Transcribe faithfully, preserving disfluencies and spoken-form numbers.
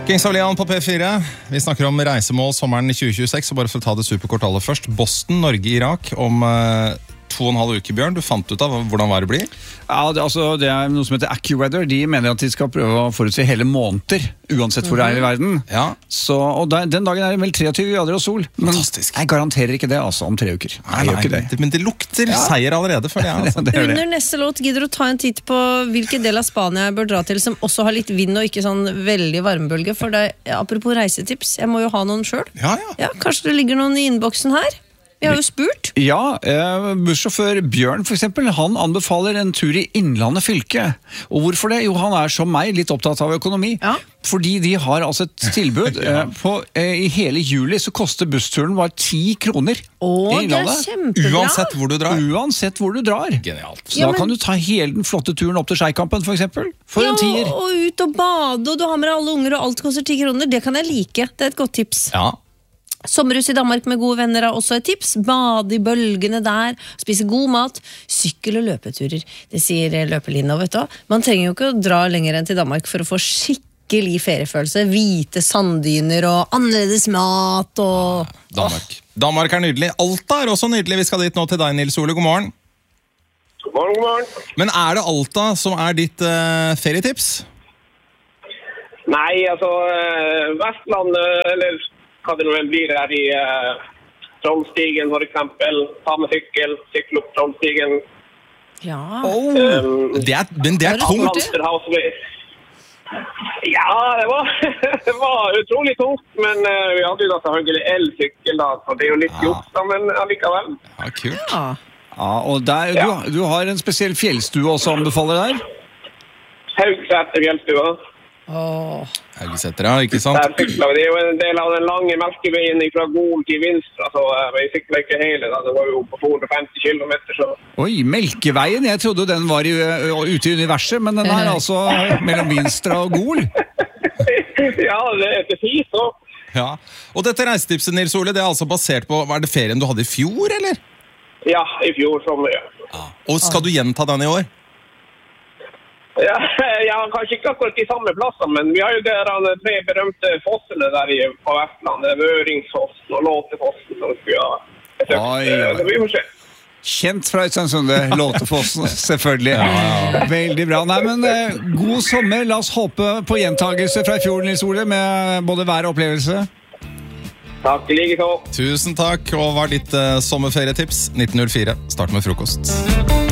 Kings of Leon på P fire. Vi snakker om reisemål sommeren tjue tjueseks, og bare for å ta det superkort aller først. Boston, Norge, Irak om uh, to og en halv uke, Bjørn. Du fant ut av hvordan været blir? Ja, det, altså, det er noe som heter AccuWeather. De mener at de skal prøve å forutse hele måneder, uansett hvor det er i verden. Ja. Så, og den, den dagen er det vel treogtyve grader og sol. Men fantastisk. Jeg garanterer ikke det altså, om tre uker. Nei, nei, ikke det. Men det lukter ja. seier allerede for det. Altså. det, det Under det. neste låt gidder du ta en titt på hvilken del av Spania jeg bør dra til som også har litt vind og ikke sånn veldig varmebølge. For det, apropos reisetips, jeg må jo ha noen selv. Ja, ja. Ja, kanskje det ligger noen i innboksen her? Vi har jo spurt. Ja, eh, bussjåfør Bjørn for eksempel, han anbefaler en tur i Innlandet fylke. Og hvorfor det? Jo, han er som meg litt opptatt av økonomi. Ja. Fordi de har altså et tilbud. ja. eh, på, eh, I hele juli så koster bussturen bare ti kroner. Åh, i det er kjempebra. Uansett hvor du drar. Uansett hvor du drar. Genialt. Så Ja, da men- kan du ta hele den flotte turen opp til Skeikampen for eksempel. For Ja, en tier. og ut og bade, og du har med deg alle unger, og alt koster ti kroner. Det kan jeg like. Det er et godt tips. Ja. Sommerhus i Danmark med gode venner er også et tips. Bade i bølgene der, spise god mat, sykkel- og løpeturer. Det sier løpelinja, vet du. Man trenger jo ikke å dra lenger enn til Danmark for å få skikkelig feriefølelse. Hvite sanddyner og annerledes mat og... Danmark. Danmark er nydelig. Alta er også nydelig. Vi skal dit nå til deg, Nils Ole. God morgen. God morgen, god morgen. Men er det Alta som er ditt uh, ferietips? Nei, altså, uh, Vestland, uh, eller hva det nå blir her i uh, Trollstigen, for eksempel. Ta med sykkel, sykkel opp Trollstigen. Ja. Oh, Um, det er, men det er Har du tungt. spurt? Monsterhouse. Ja, det var, det var utrolig tungt, men uh, vi hadde jo da selvfølgelig elsykkel da, så det er jo litt Ja. juks da, men allikevel. Ja, kult. Ja. Ja, og der, Ja. du, du har en spesiell fjellstue også anbefaler der. Haugseter fjellstua. Åh. Haugeseter, ja, ikke sant? Der sykler vi. Det er jo en del av den lange melkeveien fra Gol til Vinstra, så uh, vi sykler ikke hele da. Det var jo på to hundre og femti kilometer, så... Oi, Melkeveien, jeg trodde den var i, ø, ute i universet, men den er altså mellom Vinstra og Gol. Ja, det er til fis, så. Ja. Og dette reisetipset, Nils Ole, det er altså basert på, var det ferien du hadde i fjor, eller? Ja, i fjor sommer, ja. Ja. Og skal du gjenta den i år? Ja, ja, kanskje ikke akkurat de samme plassene, men vi har jo der de tre berømte fossene der i, på Vestlandet, Vøringsfossen og Låtefossen, som vi har besøkt. Oi, oi. Så vi får se. Kjent fra Østlandsunde, Låtefossen, selvfølgelig. Veldig bra. Nei, men eh, god sommer. La oss håpe på gjentagelse fra i fjor, Nils Ole, med både vær og opplevelse. Takk, i like så. Tusen takk, og hva er ditt uh, sommerferietips? nitten null fire, start med frokost.